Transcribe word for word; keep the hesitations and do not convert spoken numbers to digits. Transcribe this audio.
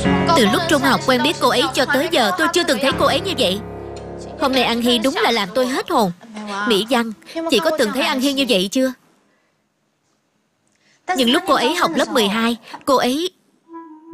Từ lúc trung học quen biết cô ấy cho tới giờ tôi chưa từng thấy cô ấy như vậy. Hôm nay An Hi đúng là làm tôi hết hồn. Mỹ Văn, chị có từng thấy An Hi như vậy chưa? Nhưng lúc cô ấy học lớp mười hai, cô ấy